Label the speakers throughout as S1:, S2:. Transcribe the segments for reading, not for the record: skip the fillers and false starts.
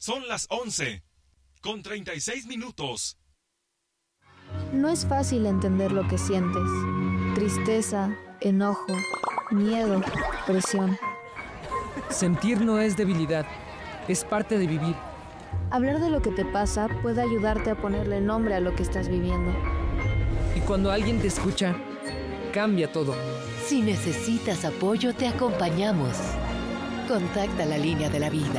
S1: Son las 11:36.
S2: No es fácil entender lo que sientes. Tristeza, enojo, miedo, presión.
S3: Sentir no es debilidad, es parte de vivir.
S2: Hablar de lo que te pasa puede ayudarte a ponerle nombre a lo que estás viviendo.
S3: Y cuando alguien te escucha, cambia todo.
S4: Si necesitas apoyo, te acompañamos. Contacta la línea de la vida.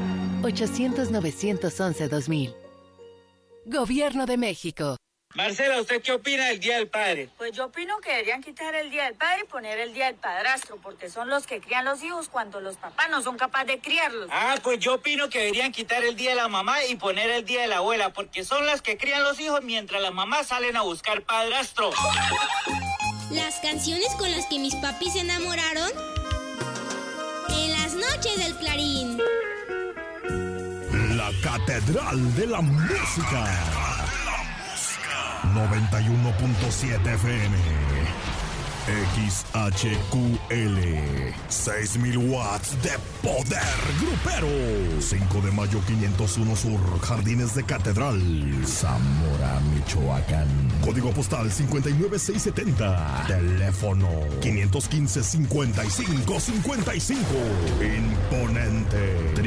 S4: 800-911-2000. Gobierno de México.
S5: Marcela, ¿usted qué opina del Día del Padre?
S6: Pues yo opino que deberían quitar el Día del Padre y poner el Día del Padrastro, porque son los que crían los hijos cuando los papás no son capaces de criarlos.
S5: Pues yo opino que deberían quitar el Día de la Mamá y poner el Día de la Abuela, porque son las que crían los hijos mientras las mamás salen a buscar padrastro.
S7: Las canciones con las que mis papis se enamoraron en las noches del Clarín.
S8: La Catedral de la Música. 91.7 FM. XHQL. 6,000 watts de poder grupero. 5 de mayo 501 Sur, Jardines de Catedral, Zamora, Michoacán. Código postal 59670. Teléfono 515-5555. Imponente.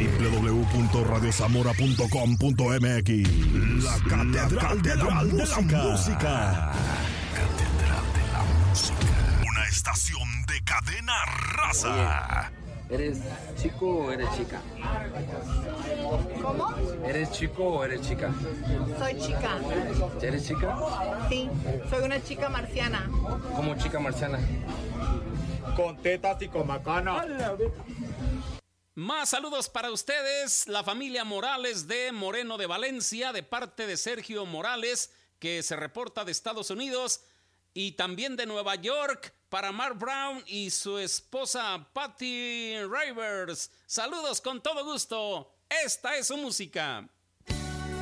S8: www.radiozamora.com.mx. La Catedral de la Música. Catedral de la Música. Una estación de cadena raza.
S9: Oye, ¿eres chico o eres chica?
S10: ¿Cómo?
S9: ¿Eres chico o eres chica?
S10: Soy chica.
S9: ¿Eres chica?
S10: Sí, soy una chica marciana.
S9: ¿Cómo chica marciana?
S11: Con tetas y con macana.
S12: Más saludos para ustedes, la familia Morales de Moreno de Valencia, de parte de Sergio Morales, que se reporta de Estados Unidos, y también de Nueva York, para Mark Brown y su esposa Patty Rivers. Saludos con todo gusto, esta es su música.